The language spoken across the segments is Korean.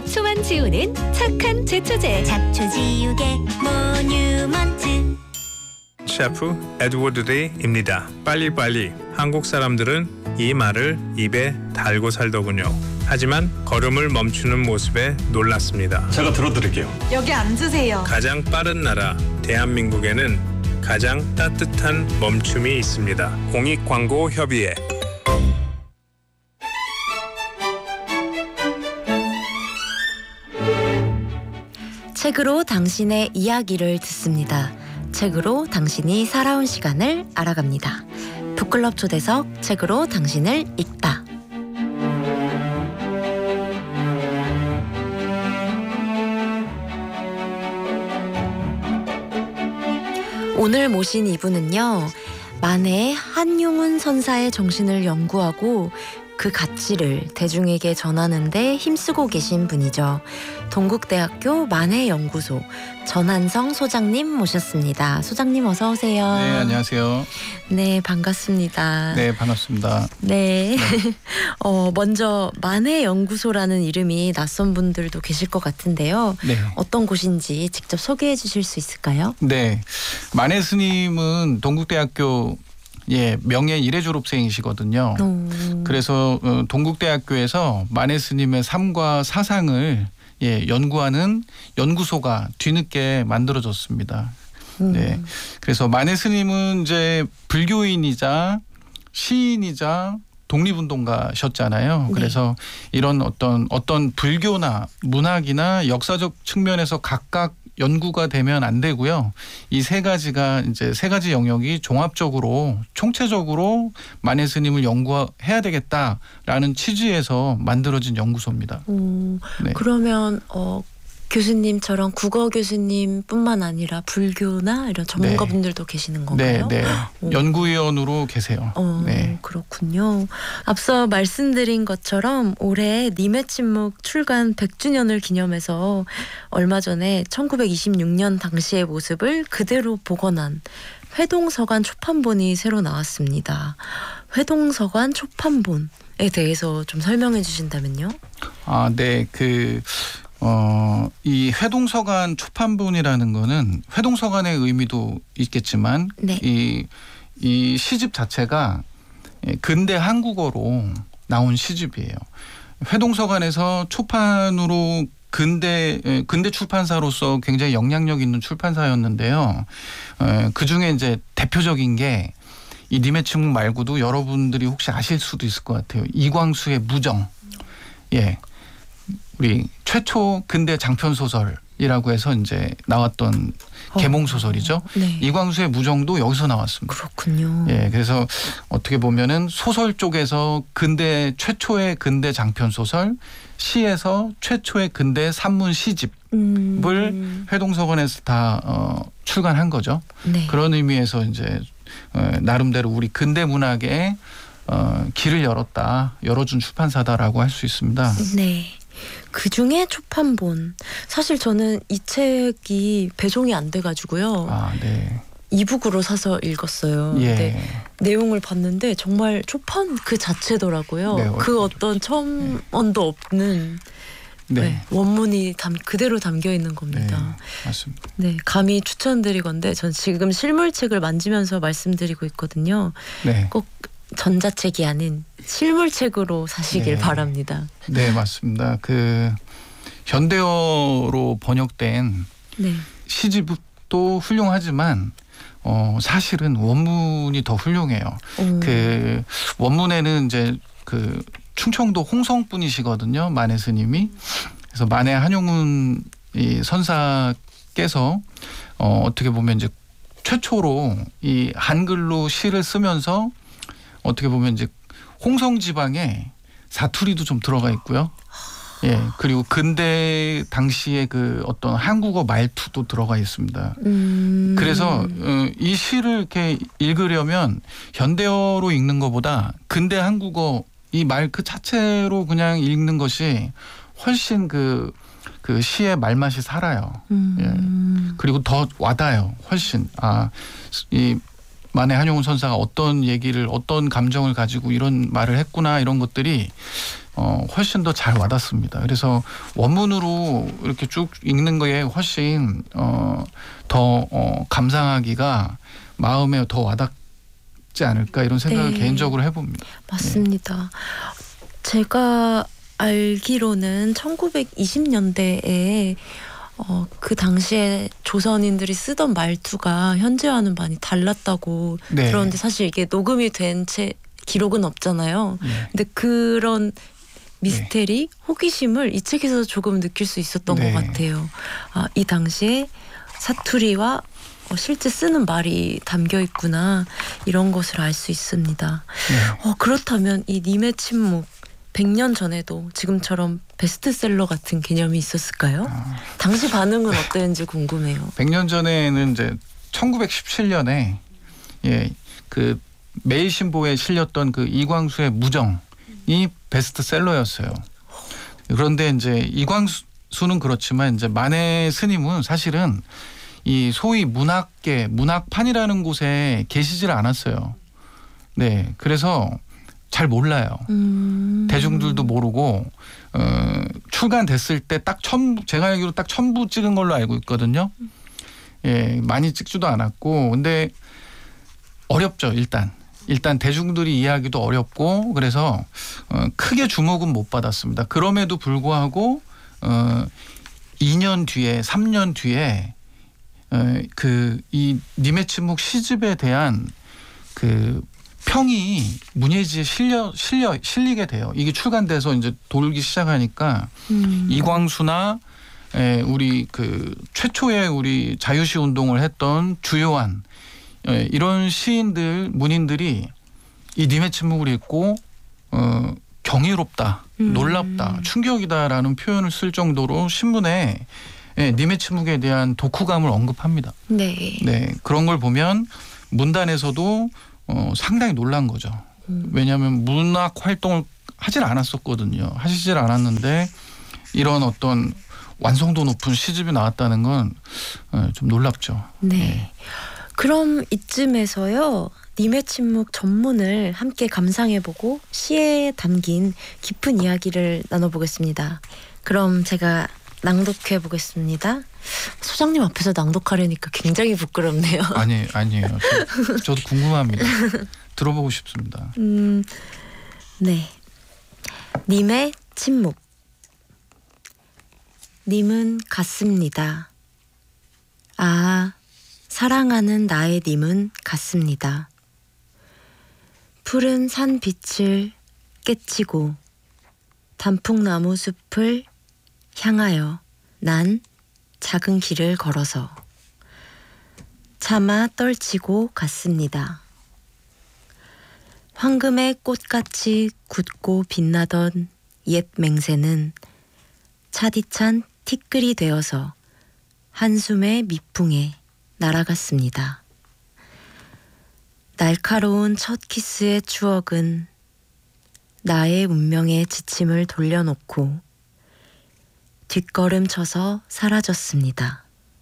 잡초만 지우는 착한 제초제. 잡초 지우개 모뉴먼트. 셰프 에드워드 데이입니다. 빨리빨리. 한국 사람들은 이 말을 입에 달고 살더군요. 하지만 걸음을 멈추는 모습에 놀랐습니다. 제가 들어드릴게요. 여기 앉으세요. 가장 빠른 나라 대한민국에는 가장 따뜻한 멈춤이 있습니다. 공익광고협의회. 책으로 당신의 이야기를 듣습니다. 책으로 당신이 살아온 시간을 알아갑니다. 북클럽 초대석 책으로 당신을 읽다. 오늘 모신 이분은요, 만해의 한용운 선사의 정신을 연구하고 그 가치를 대중에게 전하는 데 힘쓰고 계신 분이죠. 동국대학교 만해연구소 전한성 소장님 모셨습니다. 소장님 어서 오세요. 네, 안녕하세요. 네, 반갑습니다. 네, 반갑습니다. 네. 먼저 만해연구소라는 이름이 낯선 분들도 계실 것 같은데요. 네. 어떤 곳인지 직접 소개해 주실 수 있을까요? 네. 만해 스님은 동국대학교 명예 일회 졸업생이시거든요. 그래서 동국대학교에서 만해 스님의 삶과 사상을 연구하는 연구소가 뒤늦게 만들어졌습니다. 네. 그래서 만해 스님은 이제 불교인이자 시인이자 독립운동가셨잖아요. 네. 그래서 이런 어떤 불교나 문학이나 역사적 측면에서 각각 연구가 되면 안 되고요. 이 세 가지가 이제 세 가지 영역이 종합적으로 총체적으로 만해 스님을 연구해야 되겠다라는 취지에서 만들어진 연구소입니다. 네. 그러면 교수님처럼 국어 교수님뿐만 아니라 불교나 이런 전문가분들도 계시는 건가요? 네, 네. 연구위원으로 계세요. 네. 그렇군요. 앞서 말씀드린 것처럼 올해 님의 침묵 출간 100주년을 기념해서 얼마 전에 1926년 당시의 모습을 그대로 복원한 회동서관 초판본이 새로 나왔습니다. 회동서관 초판본에 대해서 좀 설명해 주신다면요? 네. 이 회동서관 초판본이라는 거는 회동서관의 의미도 있겠지만 네. 이 시집 자체가 근대 한국어로 나온 시집이에요. 회동서관에서 초판으로 근대 출판사로서 굉장히 영향력 있는 출판사였는데요. 그 중에 이제 대표적인 게 이 님의 침묵 말고도 여러분들이 혹시 아실 수도 있을 것 같아요. 이광수의 무정. 우리 최초 근대 장편 소설이라고 해서 이제 나왔던 개몽 소설이죠. 네. 이광수의 무정도 여기서 나왔습니다. 그렇군요. 그래서 어떻게 보면은 소설 쪽에서 최초의 근대 장편 소설, 시에서 최초의 근대 산문 시집을 회동서관에서 다 출간한 거죠. 네. 그런 의미에서 이제 나름대로 우리 근대 문학에 길을 열어준 출판사다라고 할 수 있습니다. 네. 그중에 초판본. 사실 저는 이 책이 배송이 안 돼가지고요. 네. 이북으로 사서 읽었어요. 근데 내용을 봤는데 정말 초판 그 자체더라고요. 네, 그 어떤 첨언도 없는 원문이 그대로 담겨 있는 겁니다. 네, 맞습니다. 네, 감히 추천드리건데 전 지금 실물책을 만지면서 말씀드리고 있거든요. 네. 꼭 전자책이 아닌 실물책으로 사시길 바랍니다. 네, 맞습니다. 현대어로 번역된 시집도 훌륭하지만 사실은 원문이 더 훌륭해요. 원문에는 이제 충청도 홍성 분이시거든요. 만해 스님이. 그래서 만해 한용운 이 선사께서 어떻게 보면 이제 최초로 이 한글로 시를 쓰면서 어떻게 보면 이제 홍성 지방에 사투리도 좀 들어가 있고요. 그리고 근대 당시의 어떤 한국어 말투도 들어가 있습니다. 그래서 이 시를 이렇게 읽으려면 현대어로 읽는 것보다 근대 한국어 이 말 그 자체로 그냥 읽는 것이 훨씬 그 시의 말맛이 살아요. 그리고 더 와닿아요. 훨씬. 이 만해 한용운 선사가 어떤 얘기를 어떤 감정을 가지고 이런 말을 했구나 이런 것들이 훨씬 더 잘 와닿습니다. 그래서 원문으로 이렇게 쭉 읽는 거에 훨씬 더 감상하기가 마음에 더 와닿지 않을까 이런 생각을 네. 개인적으로 해봅니다. 맞습니다. 제가 알기로는 1920년대에 그 당시에 조선인들이 쓰던 말투가 현재와는 많이 달랐다고 네. 들었는데 사실 이게 녹음이 된 채 기록은 없잖아요. 네. 근데 그런 미스테리, 호기심을 이 책에서 조금 느낄 수 있었던 네. 것 같아요. 이 당시에 사투리와 실제 쓰는 말이 담겨 있구나 이런 것을 알 수 있습니다. 네. 그렇다면 이 님의 침묵 100년 전에도 지금처럼 베스트셀러 같은 개념이 있었을까요? 당시 반응은 어땠는지 궁금해요. 100년 전에는 이제 1917년에 그 매일신보에 실렸던 그 이광수의 무정이 베스트셀러였어요. 그런데 이제 이광수는 그렇지만 이제 만해 스님은 사실은 이 소위 문학계, 문학판이라는 곳에 계시질 않았어요. 네, 그래서 잘 몰라요. 대중들도 모르고 출간됐을 때 딱 제가 알기로 딱 첨부 찍은 걸로 알고 있거든요. 예, 많이 찍지도 않았고, 근데 어렵죠. 일단 대중들이 이해하기도 어렵고 그래서 크게 주목은 못 받았습니다. 그럼에도 불구하고 2년 뒤에 3년 뒤에 이 님의 침묵 시집에 대한 그 평이 문예지에 실리게 돼요. 이게 출간돼서 이제 돌기 시작하니까 이광수나 우리 그 최초의 우리 자유시 운동을 했던 주요한 이런 시인들, 문인들이 이 님의 침묵을 읽고 경이롭다, 놀랍다, 충격이다라는 표현을 쓸 정도로 신문에 님의 침묵에 대한 독후감을 언급합니다. 네. 네, 그런 걸 보면 문단에서도 상당히 놀란 거죠. 왜냐하면 문학 활동을 하질 않았는데 이런 어떤 완성도 높은 시집이 나왔다는 건 좀 놀랍죠. 네. 네. 그럼 이쯤에서요. 님의 침묵 전문을 함께 감상해보고 시에 담긴 깊은 이야기를 나눠보겠습니다. 그럼 제가 낭독해보겠습니다. 소장님 앞에서 낭독하려니까 굉장히 부끄럽네요. 아니에요. 저도 궁금합니다. 들어보고 싶습니다. 네. 님의 침묵. 님은 같습니다. 사랑하는 나의 님은 같습니다. 푸른 산 빛을 깨치고 단풍나무 숲을 향하여 난 작은 길을 걸어서 차마 떨치고 갔습니다. 황금의 꽃같이 굳고 빛나던 옛 맹세는 차디찬 티끌이 되어서 한숨의 미풍에 날아갔습니다. 날카로운 첫 키스의 추억은 나의 운명의 지침을 돌려놓고 뒷걸음쳐서 사라졌습니다.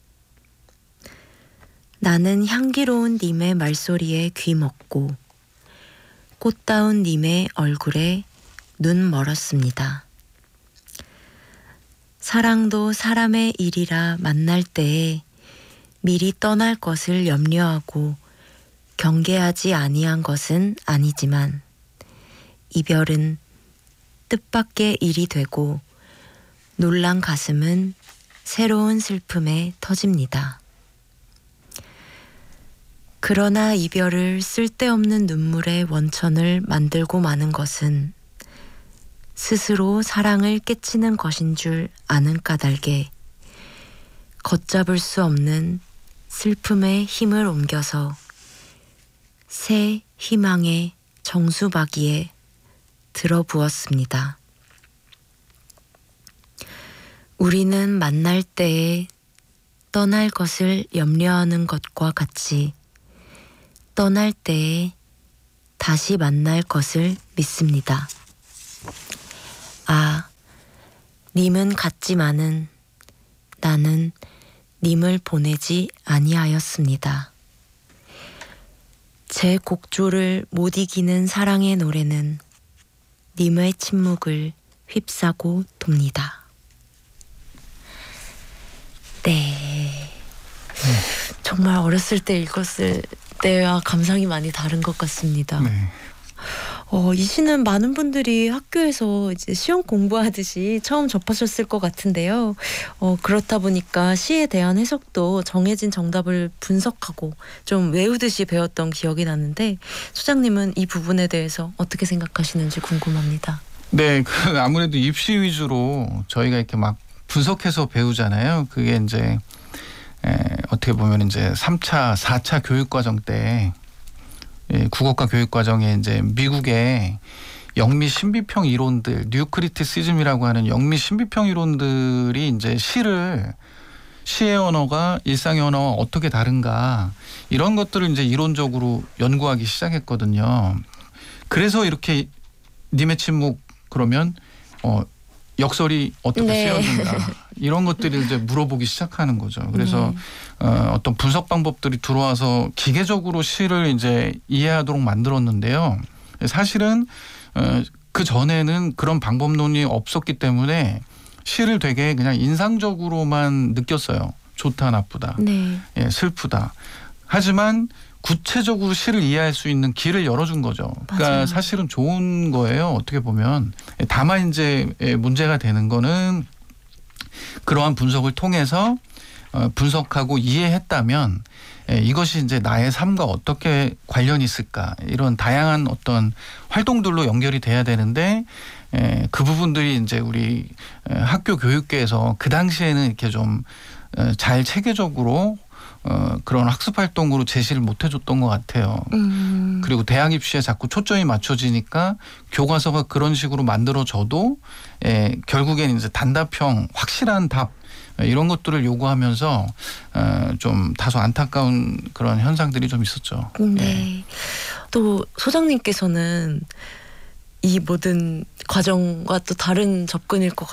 나는 향기로운 님의 말소리에 귀먹고 꽃다운 님의 얼굴에 눈 멀었습니다. 사랑도 사람의 일이라 만날 때에 미리 떠날 것을 염려하고 경계하지 아니한 것은 아니지만 이별은 뜻밖의 일이 되고 놀란 가슴은 새로운 슬픔에 터집니다. 그러나 이별을 쓸데없는 눈물의 원천을 만들고 마는 것은 스스로 사랑을 깨치는 것인 줄 아는 까닭에 걷잡을 수 없는 슬픔의 힘을 옮겨서 새 희망의 정수박이에 들어부었습니다. 우리는 만날 때에 떠날 것을 염려하는 것과 같이 떠날 때에 다시 만날 것을 믿습니다. 님은 같지만은 나는 님을 보내지 아니하였습니다. 제 곡조를 못 이기는 사랑의 노래는 님의 침묵을 휩싸고 돕니다. 네. 정말 어렸을 때 읽었을 때와 감상이 많이 다른 것 같습니다. 네. 이 시는 많은 분들이 학교에서 이제 시험 공부하듯이 처음 접하셨을 것 같은데요. 그렇다 보니까 시에 대한 해석도 정해진 정답을 분석하고 좀 외우듯이 배웠던 기억이 나는데 소장님은 이 부분에 대해서 어떻게 생각하시는지 궁금합니다. 네, 아무래도 입시 위주로 저희가 이렇게 막 분석해서 배우잖아요. 그게 이제 어떻게 보면 이제 3차, 4차 교육과정 때 국어과 교육과정에 이제 미국의 영미 신비평 이론들, 뉴크리티시즘이라고 하는 영미 신비평 이론들이 이제 시의 언어가 일상의 언어와 어떻게 다른가 이런 것들을 이제 이론적으로 연구하기 시작했거든요. 그래서 이렇게 님의 침묵 그러면 역설이 어떻게 쓰여진가 이런 것들을 이제 물어보기 시작하는 거죠. 그래서 어떤 분석 방법들이 들어와서 기계적으로 시를 이제 이해하도록 만들었는데요. 사실은 그 전에는 그런 방법론이 없었기 때문에 시를 되게 그냥 인상적으로만 느꼈어요. 좋다, 나쁘다, 네. 슬프다. 하지만 구체적으로 시를 이해할 수 있는 길을 열어준 거죠. 그러니까 맞아요. 사실은 좋은 거예요. 어떻게 보면. 다만 이제 문제가 되는 거는 그러한 분석을 통해서 분석하고 이해했다면 이것이 이제 나의 삶과 어떻게 관련이 있을까 이런 다양한 어떤 활동들로 연결이 돼야 되는데 그 부분들이 이제 우리 학교 교육계에서 그 당시에는 이렇게 좀 잘 체계적으로 그런 학습 활동으로 제시를 못 해줬던 것 같아요. 그리고 대학 입시에 자꾸 초점이 맞춰지니까 교과서가 그런 식으로 만들어져도 결국엔 이제 단답형 확실한 답 이런 것들을 요구하면서 좀 다소 안타까운 그런 현상들이 좀 있었죠. 네. 또 소장님께서는 이 모든 과정과 또 다른 접근일 것